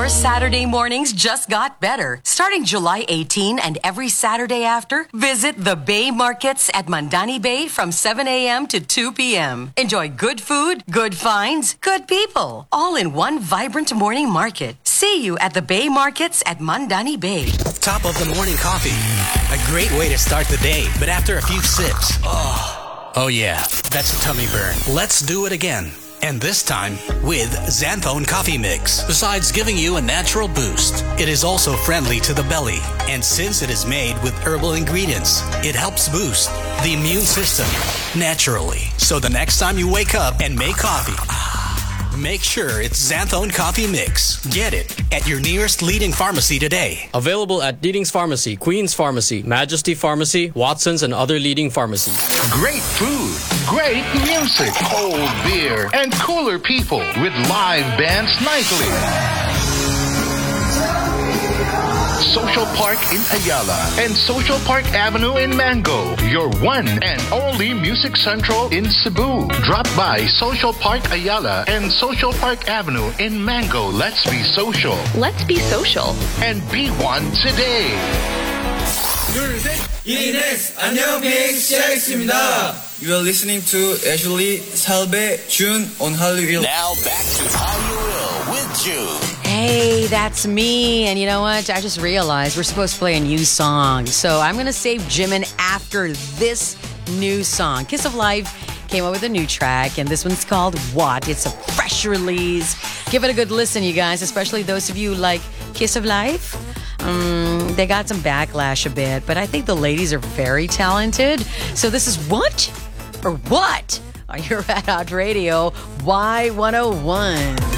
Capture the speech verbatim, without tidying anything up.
Your Saturday mornings just got better. Starting July eighteenth and every Saturday after, visit the Bay Markets at Mandani Bay from seven a.m. to two p.m. Enjoy good food, good finds, good people, all in one vibrant morning market. See you at the Bay Markets at Mandani Bay. Top of the morning coffee. A great way to start the day, but after a few sips, oh, oh yeah, that's a tummy burn. Let's do it again. And this time with Xanthone Coffee Mix. Besides giving you a natural boost, it is also friendly to the belly. And since it is made with herbal ingredients, it helps boost the immune system naturally. So the next time you wake up and make coffee, make sure it's Xanthone Coffee Mix. Get it at your nearest leading pharmacy today. Available at Leading's Pharmacy, Queen's Pharmacy, Majesty Pharmacy, Watson's, and other leading pharmacies. Great food, great music, cold beer, and cooler people with live bands nightly. Social Park in Ayala and Social Park Avenue in Mango, your one and only music central in Cebu. Drop by Social Park Ayala and Social Park Avenue in Mango. Let's be social. Let's be social. And be one today. 이넥스 안녕 비행스 시작했습니다. You are listening to Ashley, Salve, June on Halloween. Now back to How You Will with June. Hey, that's me. And you know what? I just realized we're supposed to play a new song. So I'm going to save Jimin after this new song. Kiss of Life came up with a new track, and this one's called What? It's a fresh release. Give it a good listen, you guys, especially those of you who like Kiss of Life. Um, they got some backlash a bit, but I think the ladies are very talented. So this is What? Or What? On your Red Hot Radio, Y one oh one.